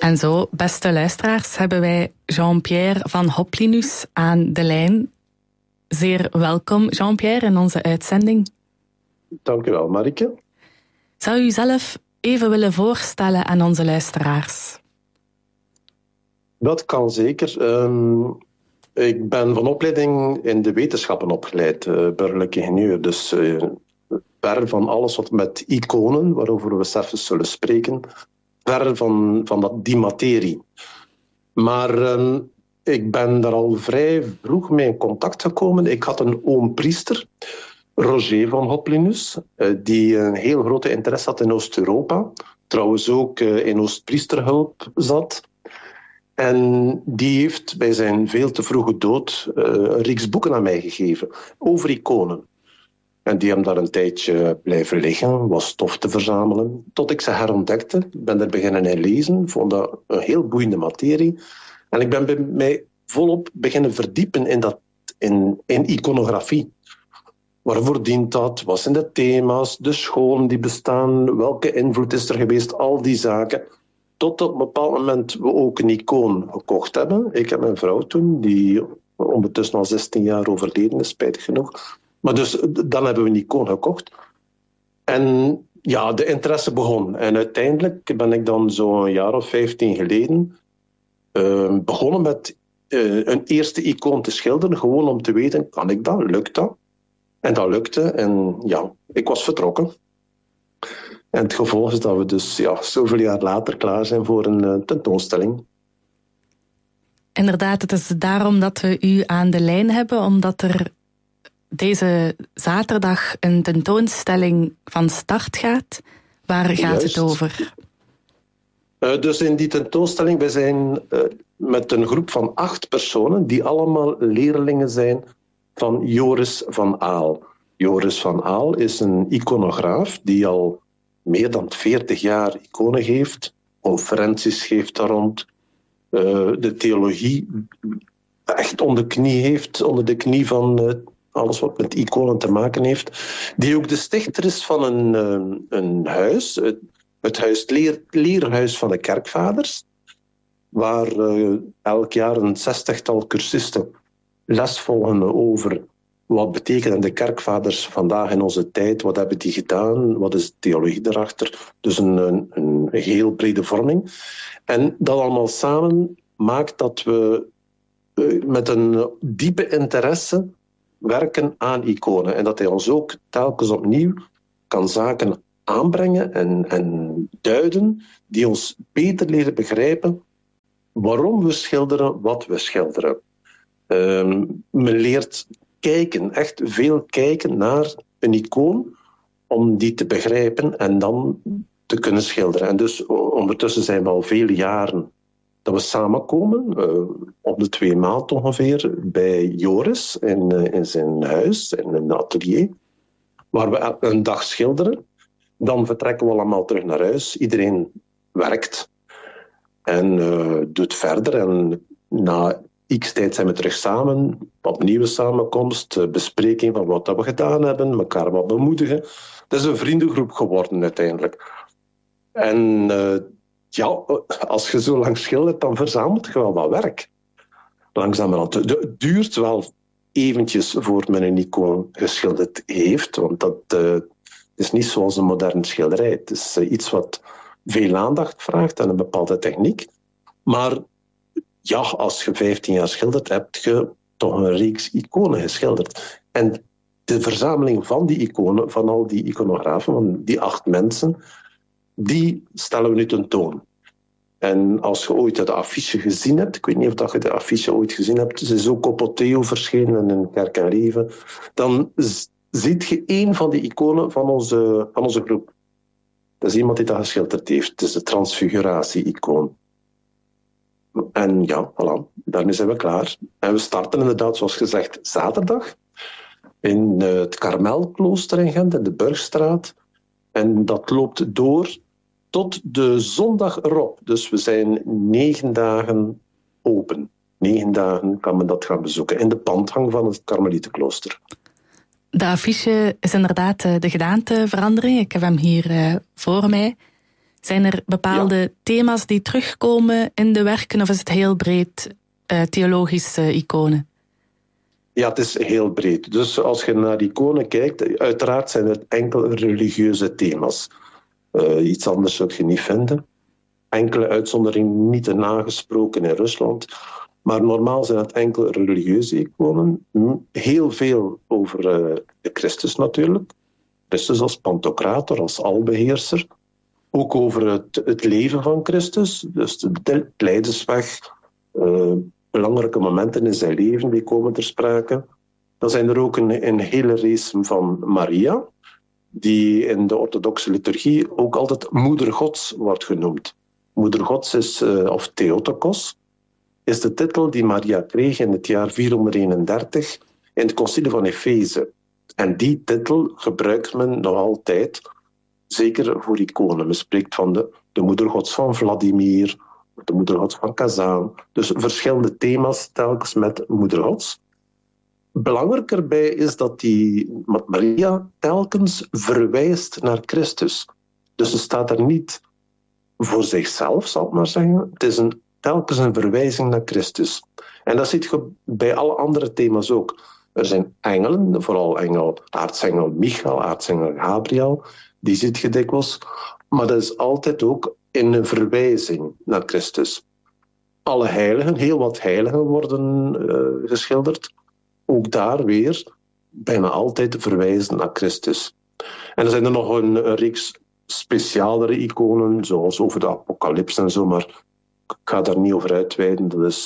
En zo, beste luisteraars, hebben wij Jean-Pierre van Hoplinus aan de lijn. Zeer welkom, Jean-Pierre, in onze uitzending. Dank u wel, Marike. Zou u zelf even willen voorstellen aan onze luisteraars? Dat kan zeker. Ik ben van opleiding in de wetenschappen opgeleid, burgerlijk ingenieur. Dus ver van alles wat met iconen, waarover we zelfs zullen spreken, ver van die materie. Maar ik ben daar al vrij vroeg mee in contact gekomen. Ik had een oom-priester, Roger van Hoplinus, die een heel grote interesse had in Oost-Europa. Trouwens ook in Oostpriesterhulp zat. En die heeft bij zijn veel te vroege dood een reeks boeken aan mij gegeven over iconen. En die hem daar een tijdje blijven liggen, was stof te verzamelen, tot ik ze herontdekte. Ik ben er beginnen in lezen, vond dat een heel boeiende materie. En ik ben bij mij volop beginnen verdiepen in iconografie. Waarvoor dient dat? Wat zijn de thema's, de scholen die bestaan, welke invloed is er geweest, al die zaken. Tot op een bepaald moment we ook een icoon gekocht hebben. Ik en mijn vrouw toen, die ondertussen al 16 jaar overleden is, spijtig genoeg. Maar dus, dan hebben we een icoon gekocht. En ja, de interesse begon. En uiteindelijk ben ik dan zo'n jaar of 15 geleden begonnen met een eerste icoon te schilderen. Gewoon om te weten, kan ik dat? Lukt dat? En dat lukte. En ja, ik was vertrokken. En het gevolg is dat we dus zoveel jaar later klaar zijn voor een tentoonstelling. Inderdaad, het is daarom dat we u aan de lijn hebben, omdat er deze zaterdag een tentoonstelling van start gaat. Waar gaat het over? Dus in die tentoonstelling, we zijn met een groep van 8 personen die allemaal leerlingen zijn van Joris van Aal. Joris van Aal is een iconograaf die al meer dan 40 jaar iconen geeft, conferenties geeft daar rond, de theologie echt onder de knie van alles wat met iconen te maken heeft, die ook de stichter is van een huis, het leerhuis van de kerkvaders, waar elk jaar een 60-tal cursisten les volgen over wat betekenen de kerkvaders vandaag in onze tijd, wat hebben die gedaan, wat is de theologie daarachter. Dus een heel brede vorming. En dat allemaal samen maakt dat we met een diepe interesse werken aan iconen. En dat hij ons ook telkens opnieuw kan zaken aanbrengen en duiden die ons beter leren begrijpen waarom we schilderen wat we schilderen. Men leert kijken, echt veel kijken naar een icoon om die te begrijpen en dan te kunnen schilderen. En dus ondertussen zijn we al vele jaren dat we samenkomen, om de 2 maanden ongeveer, bij Joris in zijn huis, in een atelier, waar we een dag schilderen. Dan vertrekken we allemaal terug naar huis. Iedereen werkt en doet verder. En na x tijd zijn we terug samen, opnieuw samenkomst, bespreking van wat we gedaan hebben, elkaar wat bemoedigen. Het is een vriendengroep geworden uiteindelijk. En als je zo lang schildert, dan verzamelt je wel wat werk. Langzamerhand. Het duurt wel eventjes voor men een icoon geschilderd heeft, want dat is niet zoals een moderne schilderij. Het is iets wat veel aandacht vraagt en een bepaalde techniek. Maar ja, als je 15 jaar schildert, heb je toch een reeks iconen geschilderd. En de verzameling van die iconen, van al die iconografen, van die 8 mensen, die stellen we nu tentoon. En als je ooit de affiche gezien hebt, ik weet niet of je de affiche ooit gezien hebt, ze is ook op Otheo verschenen in Kerk en Leven, dan ziet je 1 van die iconen van onze groep. Dat is iemand die dat geschilderd heeft. Het is de transfiguratie-icoon. En ja, voilà, daarmee zijn we klaar. En we starten inderdaad, zoals gezegd, zaterdag in het Karmelklooster in Gent, in de Burgstraat. En dat loopt door tot de zondag erop. Dus we zijn 9 dagen open. 9 dagen kan men dat gaan bezoeken in de pandhang van het Karmelietenklooster. De affiche is inderdaad de gedaanteverandering. Ik heb hem hier voor mij. Zijn er bepaalde thema's die terugkomen in de werken of is het heel breed theologische iconen? Ja, het is heel breed. Dus als je naar iconen kijkt, uiteraard zijn het enkel religieuze thema's. Iets anders zou je niet vinden. Enkele uitzonderingen niet te nagesproken in Rusland. Maar normaal zijn het enkel religieuze iconen. Heel veel over de Christus natuurlijk. Christus als Pantocrator, als albeheerser. Ook over het leven van Christus. Dus de lijdensweg. Belangrijke momenten in zijn leven die komen ter sprake. Dan zijn er ook een hele race van Maria, die in de orthodoxe liturgie ook altijd Moeder Gods wordt genoemd. Moeder Gods is, of Theotokos, is de titel die Maria kreeg in het jaar 431 in het concilie van Efeze. En die titel gebruikt men nog altijd, zeker voor iconen. Men spreekt van de Moeder Gods van Vladimir, de Moeder Gods van Kazaan. Dus verschillende thema's telkens met Moeder Gods. Belangrijk erbij is dat Maria telkens verwijst naar Christus. Dus ze staat er niet voor zichzelf, zal ik maar zeggen. Het is telkens een verwijzing naar Christus. En dat ziet je bij alle andere thema's ook. Er zijn engelen, vooral aartsengel Michael, aartsengel Gabriel. Die ziet je dikwijls. Maar dat is altijd ook in een verwijzing naar Christus. Alle heiligen, heel wat heiligen worden geschilderd. Ook daar weer bijna altijd verwijzen naar Christus. En er zijn er nog een reeks specialere iconen, zoals over de apocalyps en zo, maar ik ga daar niet over uitweiden.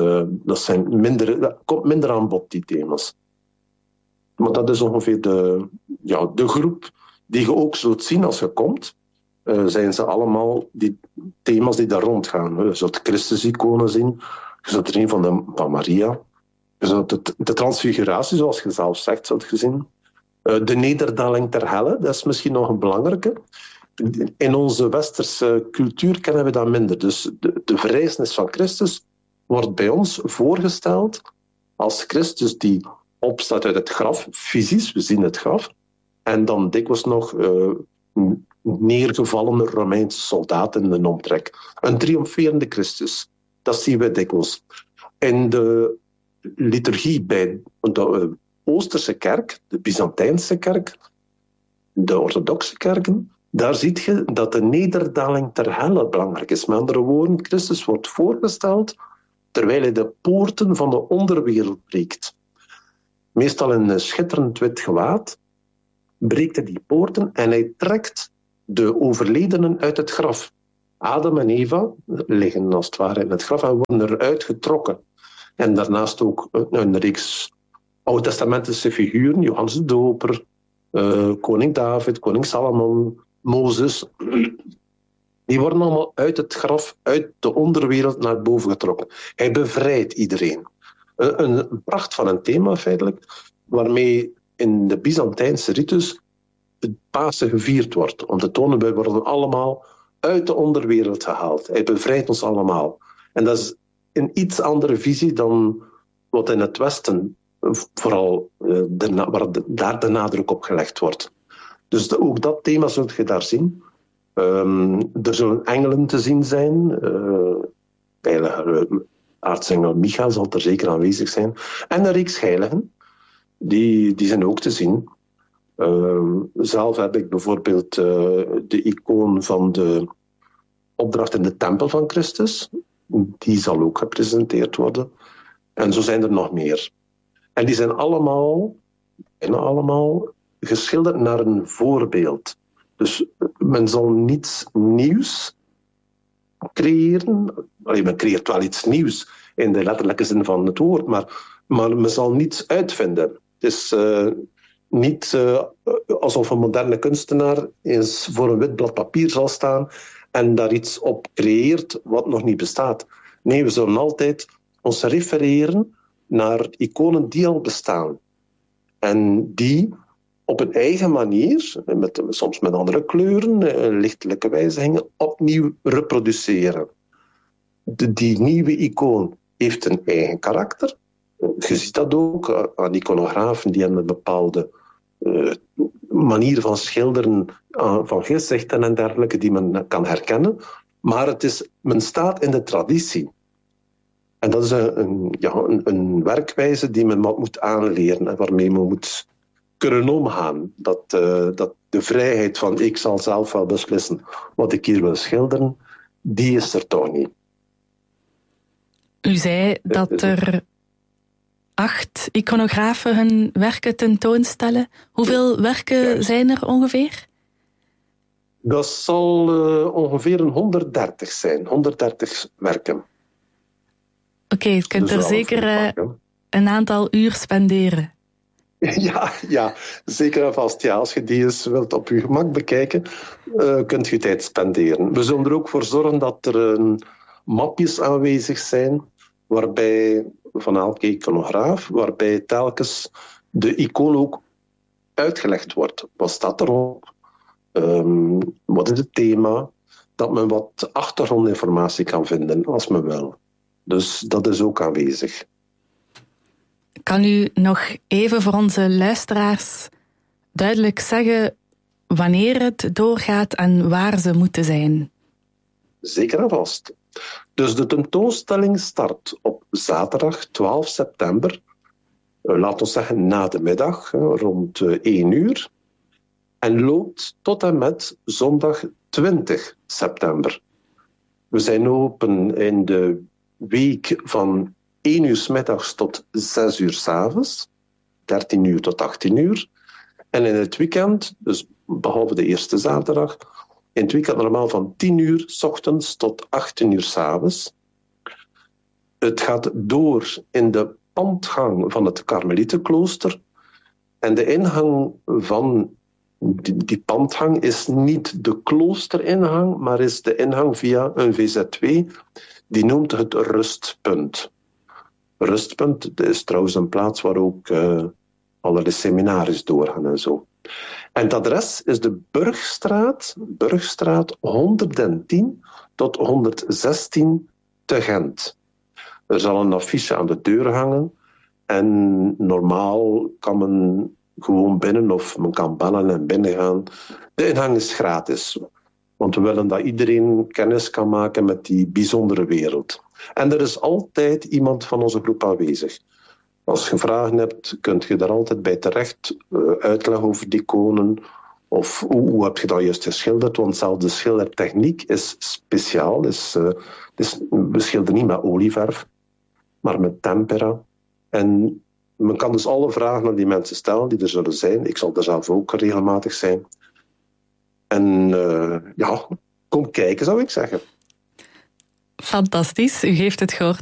Dat komt minder aan bod, die thema's. Maar dat is ongeveer de groep die je ook zult zien als je komt. Zijn ze allemaal die thema's die daar rondgaan. Je zult Christus-iconen zien. Je zult er een van Maria. Je zult de transfiguratie, zoals je zelf zegt, zult je zien. De nederdaling ter helle, dat is misschien nog een belangrijke. In onze westerse cultuur kennen we dat minder. Dus de verrijzenis van Christus wordt bij ons voorgesteld als Christus die opstaat uit het graf, fysisch, we zien het graf, en dan dikwijls nog neergevallen Romeinse soldaten in de omtrek. Een triomferende Christus, dat zien we dikwijls. In de liturgie bij de Oosterse kerk, de Byzantijnse kerk, de orthodoxe kerken, daar zie je dat de nederdaling ter helle belangrijk is. Met andere woorden, Christus wordt voorgesteld terwijl hij de poorten van de onderwereld breekt. Meestal in een schitterend wit gewaad breekt hij die poorten en hij trekt de overledenen uit het graf. Adam en Eva liggen als het ware in het graf en worden eruit getrokken. En daarnaast ook een reeks oud-testamentische figuren, Johannes de Doper, koning David, koning Salomon, Mozes. Die worden allemaal uit het graf, uit de onderwereld naar boven getrokken. Hij bevrijdt iedereen. Een pracht van een thema feitelijk, waarmee in de Byzantijnse ritus het Pasen gevierd wordt. Om te tonen, wij worden allemaal uit de onderwereld gehaald. Hij bevrijdt ons allemaal. En dat is een iets andere visie dan wat in het Westen vooral waar daar de nadruk op gelegd wordt. Dus ook dat thema zult je daar zien. Er zullen engelen te zien zijn. Aartsengel Michael zal er zeker aanwezig zijn. En een reeks heiligen, die zijn ook te zien. Zelf heb ik bijvoorbeeld de icoon van de opdracht in de tempel van Christus. Die zal ook gepresenteerd worden. En zo zijn er nog meer. En die zijn bijna allemaal, geschilderd naar een voorbeeld. Dus men zal niets nieuws creëren. Men creëert wel iets nieuws in de letterlijke zin van het woord, maar men zal niets uitvinden. Het is niet alsof een moderne kunstenaar eens voor een wit blad papier zal staan en daar iets op creëert wat nog niet bestaat. Nee, we zullen altijd ons refereren naar iconen die al bestaan. En die op een eigen manier, soms met andere kleuren, lichtelijke wijzigingen, opnieuw reproduceren. Die nieuwe icoon heeft een eigen karakter. Je ziet dat ook aan iconografen die hebben een bepaalde manieren van schilderen, van gezichten en dergelijke, die men kan herkennen. Maar men staat in de traditie. En dat is een werkwijze die men wat moet aanleren en waarmee men moet kunnen omgaan. Dat de vrijheid van ik zal zelf wel beslissen wat ik hier wil schilderen, die is er toch niet. U zei dat er 8 iconografen hun werken tentoonstellen. Hoeveel werken zijn er ongeveer? Dat zal ongeveer 130 zijn. 130 werken. Oké, je kunt er zeker een aantal uur spenderen. Ja, zeker en vast. Ja, als je die eens wilt op je gemak bekijken, kunt je tijd spenderen. We zullen er ook voor zorgen dat er mapjes aanwezig zijn, waarbij van elke iconograaf, waarbij telkens de icoon ook uitgelegd wordt. Wat staat erop? Wat is het thema? Dat men wat achtergrondinformatie kan vinden, als men wil. Dus dat is ook aanwezig. Kan u nog even voor onze luisteraars duidelijk zeggen wanneer het doorgaat en waar ze moeten zijn? Zeker en vast. Dus de tentoonstelling start op zaterdag 12 september. Laten we zeggen na de middag, rond 1 uur. En loopt tot en met zondag 20 september. We zijn open in de week van 1 uur 's middags tot 6 uur 's avonds. 13 uur tot 18 uur. En in het weekend, dus behalve de eerste zaterdag, in het weekend normaal van 10 uur 's ochtends tot 18 uur 's avonds. Het gaat door in de pandgang van het Karmelietenklooster. En de ingang van die pandgang is niet de kloosteringang, maar is de ingang via een VZW. Die noemt het Rustpunt. Rustpunt is trouwens een plaats waar ook allerlei seminaries doorgaan en zo. En het adres is de Burgstraat 110 tot 116 te Gent. Er zal een affiche aan de deur hangen en normaal kan men gewoon binnen of men kan bellen en binnengaan. De ingang is gratis, want we willen dat iedereen kennis kan maken met die bijzondere wereld. En er is altijd iemand van onze groep aanwezig. Als je vragen hebt, kun je daar altijd bij terecht uitleggen over die iconen. Of hoe heb je dat juist geschilderd? Want zelfs de schildertechniek is speciaal. We schilderen niet met olieverf, maar met tempera. En men kan dus alle vragen aan die mensen stellen die er zullen zijn. Ik zal er zelf ook regelmatig zijn. En kom kijken, zou ik zeggen. Fantastisch, u heeft het gehoord.